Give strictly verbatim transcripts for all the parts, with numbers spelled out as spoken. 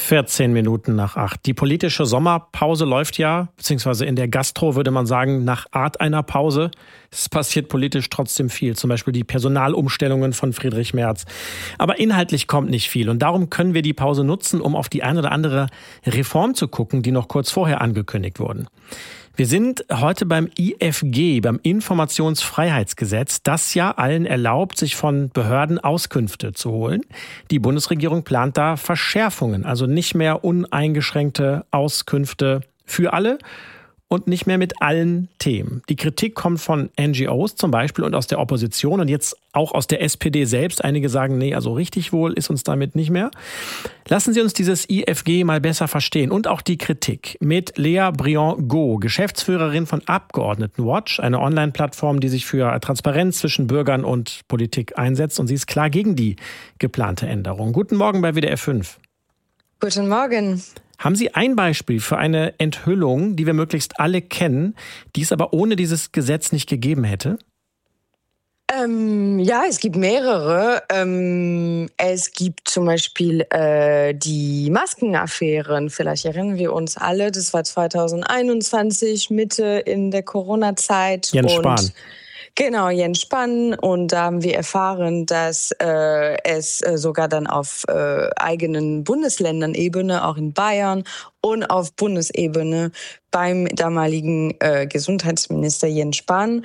vierzehn Minuten nach acht. Die politische Sommerpause läuft ja, beziehungsweise in der Gastro würde man sagen, nach Art einer Pause. Es passiert politisch trotzdem viel, zum Beispiel die Personalumstellungen von Friedrich Merz. Aber inhaltlich kommt nicht viel und darum können wir die Pause nutzen, um auf die eine oder andere Reform zu gucken, die noch kurz vorher angekündigt wurden. Wir sind heute beim I F G, beim Informationsfreiheitsgesetz, das ja allen erlaubt, sich von Behörden Auskünfte zu holen. Die Bundesregierung plant da Verschärfungen, also nicht mehr uneingeschränkte Auskünfte für alle und nicht mehr mit allen Themen. Die Kritik kommt von N G Os zum Beispiel und aus der Opposition und jetzt auch aus der S P D selbst. Einige sagen, nee, also richtig wohl ist uns damit nicht mehr. Lassen Sie uns dieses I F G mal besser verstehen und auch die Kritik mit Lea Briand-Gault, Geschäftsführerin von Abgeordnetenwatch, eine Online-Plattform, die sich für Transparenz zwischen Bürgern und Politik einsetzt. Und sie ist klar gegen die geplante Änderung. Guten Morgen bei W D R fünf. Guten Morgen. Haben Sie ein Beispiel für eine Enthüllung, die wir möglichst alle kennen, die es aber ohne dieses Gesetz nicht gegeben hätte? Ähm, ja, es gibt mehrere. Ähm, es gibt zum Beispiel äh, die Maskenaffären. Vielleicht erinnern wir uns alle. Das war zwanzig einundzwanzig, Mitte in der Corona-Zeit. Jens Spahn. Und Genau, Jens Spahn. Und da haben wir erfahren, dass äh, es äh, sogar dann auf äh, eigenen Bundesländern-Ebene, auch in Bayern und auf Bundesebene beim damaligen äh, Gesundheitsminister Jens Spahn,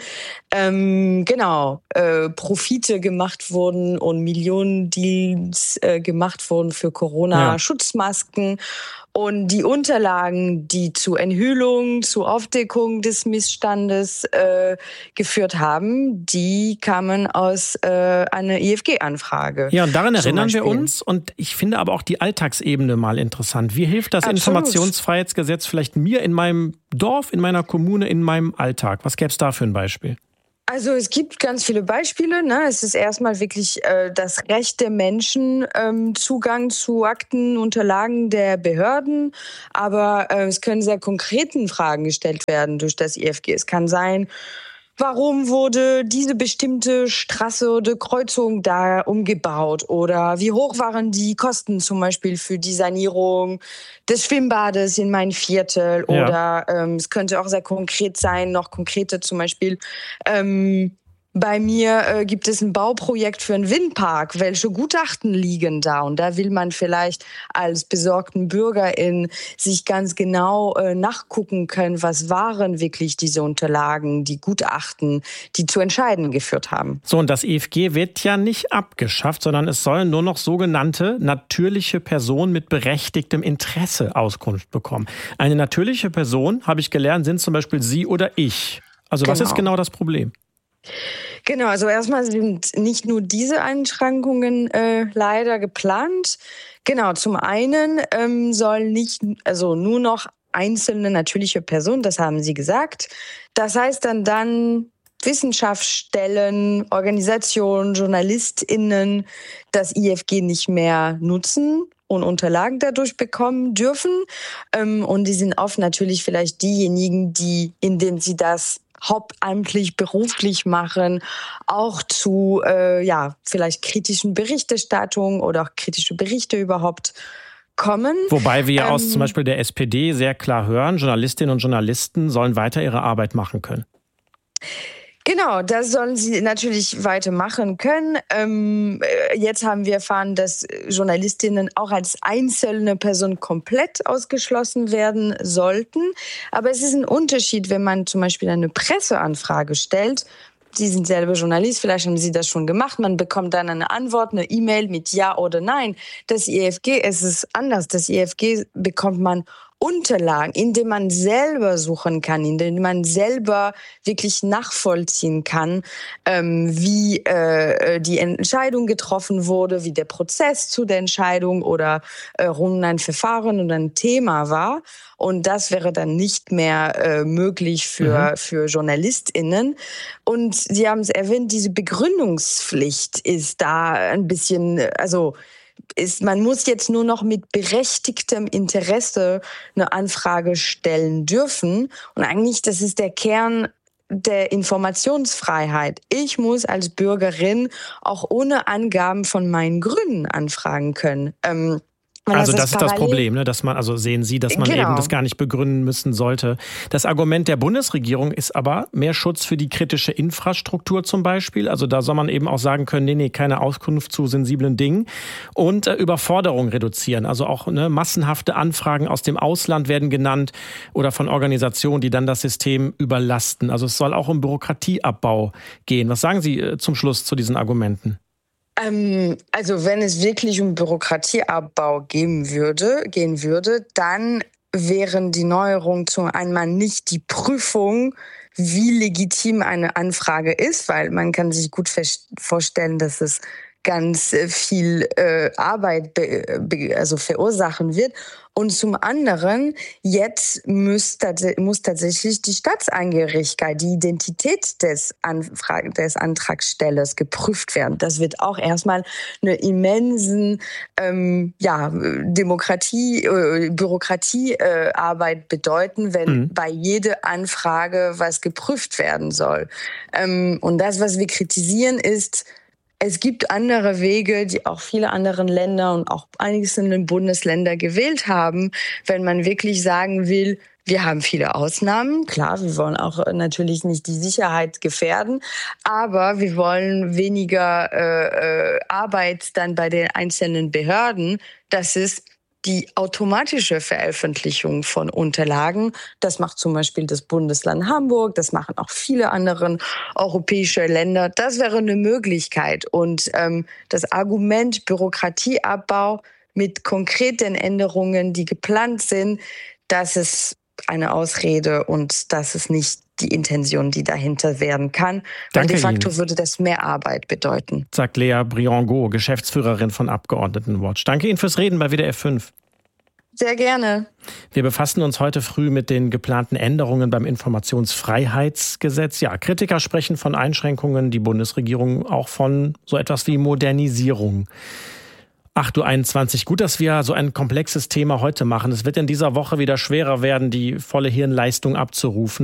ähm, genau, äh, Profite gemacht wurden und Millionen-Deals äh, gemacht wurden für Corona-Schutzmasken. Und die Unterlagen, die zu Enthüllung, zu Aufdeckung des Missstandes äh, geführt haben, die kamen aus äh, einer I F G-Anfrage. Ja, und daran erinnern wir uns. Und ich finde aber auch die Alltagsebene mal interessant. Wie hilft das Absolut. Informationsfreiheitsgesetz vielleicht mir in meinem Dorf, in meiner Kommune, in meinem Alltag? Was gäbe es da für ein Beispiel? Also es gibt ganz viele Beispiele. Ne? Es ist erstmal wirklich äh, das Recht der Menschen, ähm, Zugang zu Akten, Unterlagen der Behörden. Aber äh, es können sehr konkreten Fragen gestellt werden durch das I F G. Es kann sein, warum wurde diese bestimmte Straße oder Kreuzung da umgebaut? Oder wie hoch waren die Kosten zum Beispiel für die Sanierung des Schwimmbades in meinem Viertel? Ja. Oder ähm, es könnte auch sehr konkret sein, noch konkreter zum Beispiel, ähm, bei mir äh, gibt es ein Bauprojekt für einen Windpark. Welche Gutachten liegen da? Und da will man vielleicht als besorgten Bürgerin sich ganz genau äh, nachgucken können, was waren wirklich diese Unterlagen, die Gutachten, die zu Entscheiden geführt haben. So, und das I F G wird ja nicht abgeschafft, sondern es sollen nur noch sogenannte natürliche Personen mit berechtigtem Interesse Auskunft bekommen. Eine natürliche Person, habe ich gelernt, sind zum Beispiel Sie oder ich. Also was Genau. ist genau das Problem? Genau, also erstmal sind nicht nur diese Einschränkungen äh, leider geplant. Genau, zum einen ähm, sollen nicht, also nur noch einzelne natürliche Personen, das haben Sie gesagt. Das heißt dann dann Wissenschaftsstellen, Organisationen, JournalistInnen das I F G nicht mehr nutzen und Unterlagen dadurch bekommen dürfen. Ähm, und die sind oft natürlich vielleicht diejenigen, die, indem sie das hauptamtlich, beruflich machen, auch zu äh, ja vielleicht kritischen Berichterstattungen oder auch kritische Berichte überhaupt kommen. Wobei wir ja ähm, aus zum Beispiel der S P D sehr klar hören, Journalistinnen und Journalisten sollen weiter ihre Arbeit machen können. Genau, das sollen sie natürlich weitermachen können. Ähm, jetzt haben wir erfahren, dass Journalistinnen auch als einzelne Person komplett ausgeschlossen werden sollten. Aber es ist ein Unterschied, wenn man zum Beispiel eine Presseanfrage stellt. Sie sind selber Journalist, vielleicht haben Sie das schon gemacht. Man bekommt dann eine Antwort, eine E-Mail mit Ja oder Nein. Das I F G, es ist anders. Das I F G bekommt man Unterlagen, indem man selber suchen kann, indem man selber wirklich nachvollziehen kann, ähm, wie äh, die Entscheidung getroffen wurde, wie der Prozess zu der Entscheidung oder äh, rund ein Verfahren oder ein Thema war. Und das wäre dann nicht mehr äh, möglich für, mhm. für JournalistInnen. Und Sie haben es erwähnt, diese Begründungspflicht ist da ein bisschen, also ist, man muss jetzt nur noch mit berechtigtem Interesse eine Anfrage stellen dürfen. Und eigentlich, das ist der Kern der Informationsfreiheit. Ich muss als Bürgerin auch ohne Angaben von meinen Gründen anfragen können. Ähm, Also das, das ist das Problem, ne? Dass man, also sehen Sie, dass man genau. eben das gar nicht begründen müssen sollte. Das Argument der Bundesregierung ist aber mehr Schutz für die kritische Infrastruktur zum Beispiel. Also da soll man eben auch sagen können, nee, nee, keine Auskunft zu sensiblen Dingen. Und äh, Überforderung reduzieren. Also auch ne, massenhafte Anfragen aus dem Ausland werden genannt oder von Organisationen, die dann das System überlasten. Also es soll auch um Bürokratieabbau gehen. Was sagen Sie äh, zum Schluss zu diesen Argumenten? Ähm, also wenn es wirklich um Bürokratieabbau gehen würde, gehen würde, dann wären die Neuerungen zum einen nicht die Prüfung, wie legitim eine Anfrage ist, weil man kann sich gut vorstellen, dass es ganz viel äh, Arbeit be, be, also verursachen wird. Und zum anderen, jetzt muss, muss tatsächlich die Staatsangehörigkeit, die Identität des, Anfrage, des Antragstellers geprüft werden. Das wird auch erstmal eine immensen ähm, ja, Demokratie, äh, Bürokratiearbeit äh, bedeuten, wenn mhm. bei jeder Anfrage was geprüft werden soll. Ähm, und das, was wir kritisieren, ist, es gibt andere Wege, die auch viele andere Länder und auch einzelne Bundesländer gewählt haben, wenn man wirklich sagen will, wir haben viele Ausnahmen. Klar, wir wollen auch natürlich nicht die Sicherheit gefährden, aber wir wollen weniger äh, Arbeit dann bei den einzelnen Behörden. Das ist die automatische Veröffentlichung von Unterlagen. Das macht zum Beispiel das Bundesland Hamburg, das machen auch viele andere europäische Länder. Das wäre eine Möglichkeit. Und ähm, das Argument Bürokratieabbau mit konkreten Änderungen, die geplant sind, das ist eine Ausrede und das ist nicht die Intention, die dahinter werden kann. Weil de facto Ihnen. Würde das mehr Arbeit bedeuten. Sagt Lea Briangot, Geschäftsführerin von Abgeordnetenwatch. Danke Ihnen fürs Reden bei W D R fünf. Sehr gerne. Wir befassen uns heute früh mit den geplanten Änderungen beim Informationsfreiheitsgesetz. Ja, Kritiker sprechen von Einschränkungen, die Bundesregierung auch von so etwas wie Modernisierung. acht Uhr einundzwanzig. Gut, dass wir so ein komplexes Thema heute machen. Es wird in dieser Woche wieder schwerer werden, die volle Hirnleistung abzurufen.